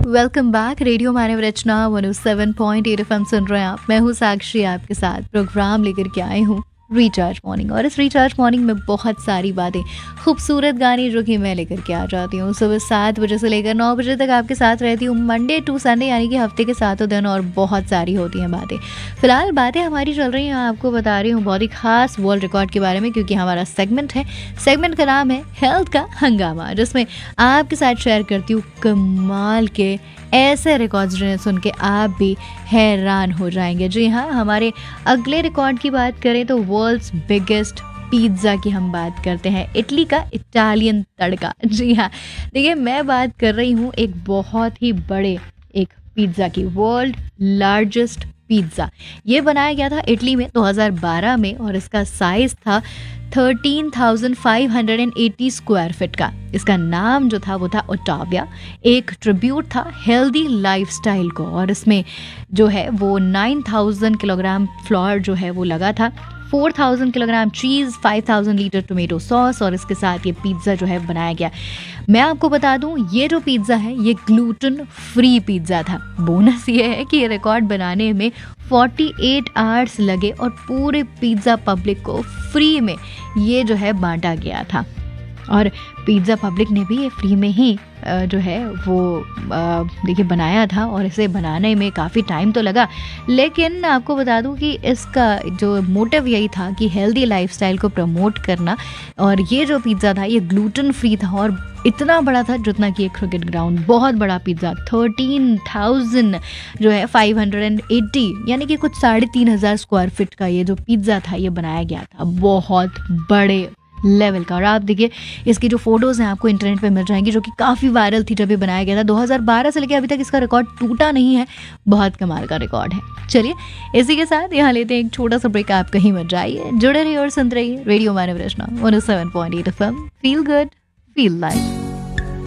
Welcome back. Radio मानव रचना 107.8 FM सुन रहे हैं आप। मैं हूँ साक्षी, आपके साथ प्रोग्राम लेकर के आई हूँ रिचार्ज मॉर्निंग। और इस रिचार्ज मॉर्निंग में बहुत सारी बातें, खूबसूरत गाने जो कि मैं लेकर के आ जाती हूँ। सुबह 7 बजे से लेकर 9 बजे तक आपके साथ रहती हूँ, मंडे टू संडे, यानी कि हफ्ते के 7 दिन, और बहुत सारी होती हैं बातें। फिलहाल बातें हमारी चल रही हैं, आपको बता रही हूँ बहुत ही खास वर्ल्ड रिकॉर्ड के बारे में, क्योंकि हमारा सेगमेंट है, सेगमेंट का नाम है हेल्थ का हंगामा, जिसमें आपके साथ शेयर करती हूँ कमाल के ऐसे रिकॉर्ड्स जिन्हें सुन के आप भी हैरान हो जाएंगे। जी हाँ, हमारे अगले रिकॉर्ड की बात करें तो वर्ल्ड्स बिगेस्ट पिज्ज़ा की हम बात करते हैं, इटली का इटालियन तड़का। जी हाँ, देखिए मैं बात कर रही हूँ एक बहुत ही बड़े एक पिज्ज़ा की, वर्ल्ड लार्जेस्ट पिज्ज़ा। ये बनाया गया था इटली में 2012 में, और इसका साइज था 13,580 स्क्वायर फीट का। इसका नाम जो था वो था ओटाविया, एक ट्रिब्यूट था हेल्दी लाइफस्टाइल को। और इसमें जो है वो 9,000 किलोग्राम फ्लोर जो है वो लगा था, 4,000 किलोग्राम चीज़, 5,000 लीटर टोमेटो सॉस, और इसके साथ ये पिज़्ज़ा जो है बनाया गया। मैं आपको बता दूं, ये जो पिज़्ज़ा है ये ग्लूटेन फ्री पिज़्ज़ा था। बोनस ये है कि ये रिकॉर्ड बनाने में 48 आवर्स लगे, और पूरे पिज़्ज़ा पब्लिक को फ्री में ये जो है बांटा गया था। और पिज़्ज़ा पब्लिक ने भी ये फ्री में ही जो है वो देखिए बनाया था, और इसे बनाने में काफ़ी टाइम तो लगा, लेकिन आपको बता दूं कि इसका जो मोटिव यही था कि हेल्दी लाइफस्टाइल को प्रमोट करना। और ये जो पिज़्ज़ा था ये ग्लूटेन फ्री था, और इतना बड़ा था जितना कि एक क्रिकेट ग्राउंड। बहुत बड़ा पिज़्ज़ा, 13,000 जो है 580, यानी कि कुछ 3,500 स्क्वायर फीट का ये जो पिज़्ज़ा था ये बनाया गया था, बहुत बड़े लेवल का। और आप देखिए इसकी जो फोटोज़ हैं आपको इंटरनेट पे मिल जाएंगी, जो कि काफ़ी वायरल थी जब ये बनाया गया था। 2012 से लेकर अभी तक इसका रिकॉर्ड टूटा नहीं है, बहुत कमाल का रिकॉर्ड है। चलिए इसी के साथ यहाँ लेते हैं एक छोटा सा ब्रेक। आप कहीं मत जाइए, जुड़े रहिए और सुनते रहिए रेडियो मानव रचना 107.8 FM. Feel good, feel life.